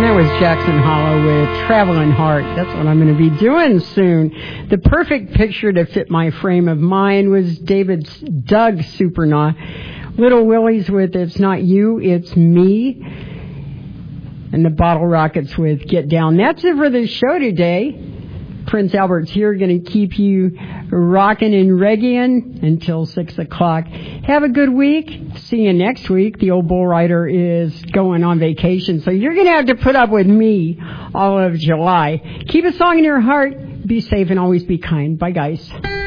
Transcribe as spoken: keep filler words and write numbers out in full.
that was Jackson Hollow with Traveling Heart. That's what I'm going to be doing soon. The perfect picture to fit my frame of mind was David's Doug Supernaw. Little Willie's with It's Not You, It's Me. And the Bottle Rockets with Get Down. That's it for the show today. Prince Albert's here, going to keep you rocking and reggaeing until six o'clock. Have a good week. See you next week. The old bull rider is going on vacation, so you're going to have to put up with me all of July. Keep a song in your heart. Be safe and always be kind. Bye, guys.